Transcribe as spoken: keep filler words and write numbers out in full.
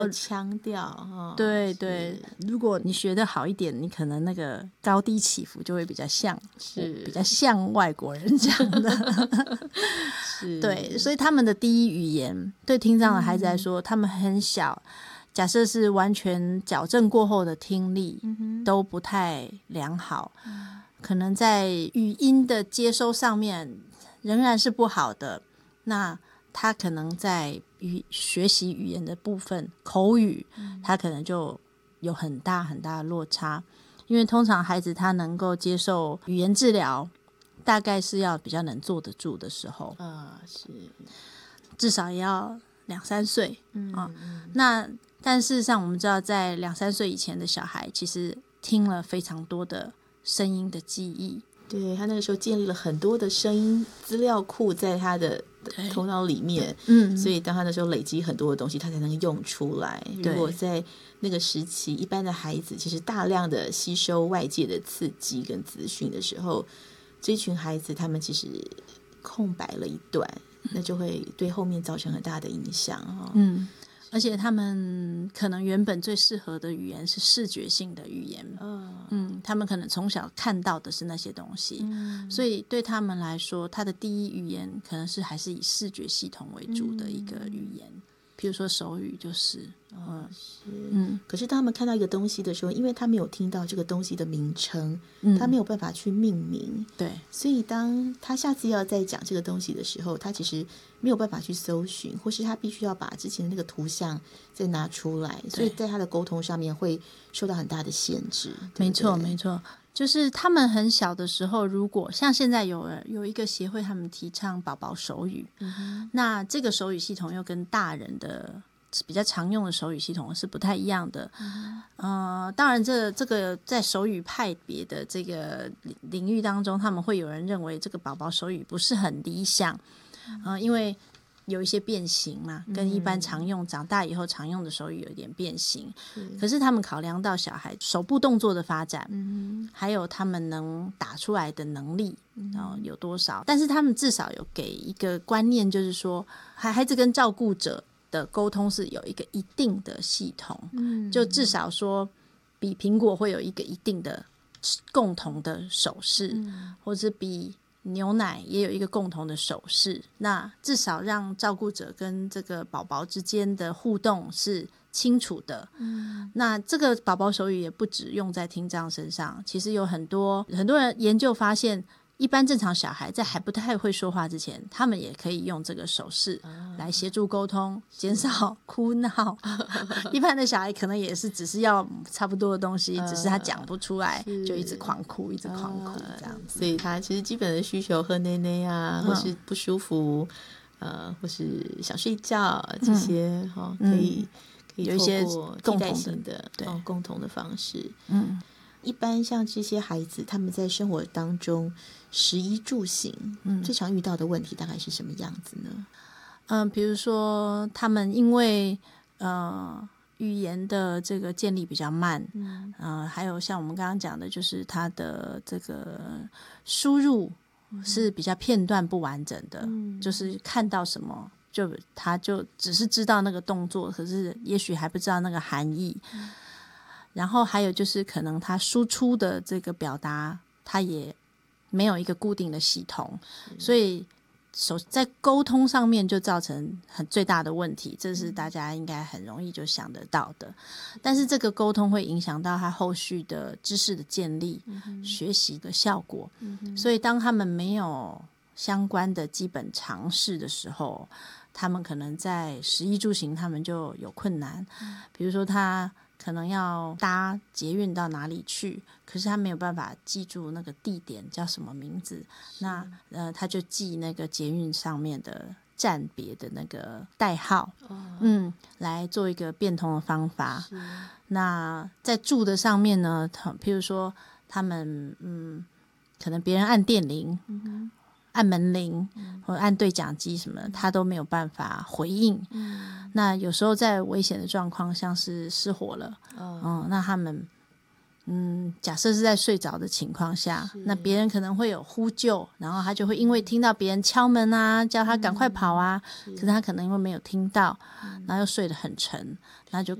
腔调、哦、 对对，如果你学得好一点，你可能那个高低起伏就会比较像，是比较像外国人讲的是， 对，所以他们的第一语言对听障的孩子来说、嗯、他们很小，假设是完全矫正过后的听力、嗯、都不太良好、嗯、可能在语音的接收上面仍然是不好的，那他可能在语学习语言的部分，口语、嗯、他可能就有很大很大的落差，因为通常孩子他能够接受语言治疗大概是要比较能坐得住的时候啊，是至少也要两三岁、 嗯啊嗯、 那但事实上我们知道在两三岁以前的小孩其实听了非常多的声音的记忆， 对，他那个时候建立了很多的声音资料库在他的头脑里面， 嗯， 所以当他那时候累积很多的东西他才能用出来。如果在那个时期一般的孩子其实大量的吸收外界的刺激跟资讯的时候，这群孩子他们其实空白了一段，那就会对后面造成很大的影响、哦、 嗯，而且他们可能原本最适合的语言是视觉性的语言、哦、嗯，他们可能从小看到的是那些东西、嗯、所以对他们来说他的第一语言可能是还是以视觉系统为主的一个语言、嗯，比如说手语就是哦，是，嗯，可是当他们看到一个东西的时候，因为他没有听到这个东西的名称、嗯、他没有办法去命名， 对， 所以当他下次要再讲这个东西的时候，他其实没有办法去搜寻，或是他必须要把之前的那个图像再拿出来，所以在他的沟通上面会受到很大的限制。 没错没错，就是他们很小的时候，如果像现在有有一个协会他们提倡宝宝手语、嗯、那这个手语系统又跟大人的比较常用的手语系统是不太一样的、嗯呃、当然这这个在手语派别的这个领域当中，他们会有人认为这个宝宝手语不是很理想、呃、因为有一些变形嘛，跟一般常用、嗯、长大以后常用的手语有点变形，是，可是他们考量到小孩手部动作的发展、嗯、还有他们能打出来的能力、嗯呃、有多少，但是他们至少有给一个观念，就是说孩子跟照顾者的沟通是有一个一定的系统、嗯、就至少说比苹果会有一个一定的共同的手势、嗯、或是比牛奶也有一个共同的手势，那至少让照顾者跟这个宝宝之间的互动是清楚的、嗯、那这个宝宝手语也不只用在听障身上，其实有很多很多人研究发现，一般正常小孩在还不太会说话之前，他们也可以用这个手势来协助沟通，减少哭闹一般的小孩可能也是只是要差不多的东西、呃、只是他讲不出来就一直狂哭一直狂哭这样子、 呃、所以他其实基本的需求喝奶奶啊、嗯、或是不舒服呃，或是想睡觉这些、嗯哦、可以、嗯、可以有一些替代性的对、哦、共同的方式。嗯，一般像这些孩子他们在生活当中食衣住行、嗯、最常遇到的问题大概是什么样子呢？ 嗯，比如说他们因为呃语言的这个建立比较慢，嗯、呃，还有像我们刚刚讲的就是他的这个输入是比较片段不完整的、嗯、就是看到什么就他就只是知道那个动作，可是也许还不知道那个含义、嗯，然后还有就是可能他输出的这个表达他也没有一个固定的系统，所以在沟通上面就造成很最大的问题，这是大家应该很容易就想得到的。但是这个沟通会影响到他后续的知识的建立、嗯、学习的效果、嗯、所以当他们没有相关的基本常识的时候，他们可能在食衣住行他们就有困难、嗯、比如说他可能要搭捷运到哪里去，可是他没有办法记住那个地点叫什么名字，那呃他就记那个捷运上面的站别的那个代号、哦、嗯，来做一个变通的方法。那在住的上面呢，譬如说他们嗯，可能别人按电铃、嗯、按门铃、嗯、或者按对讲机什么的，他都没有办法回应、嗯、那有时候在危险的状况像是失火了、哦嗯、那他们嗯，假设是在睡着的情况下，那别人可能会有呼救，然后他就会因为听到别人敲门啊，叫他赶快跑啊，嗯、可是他可能因为没有听到，然后又睡得很沉，那就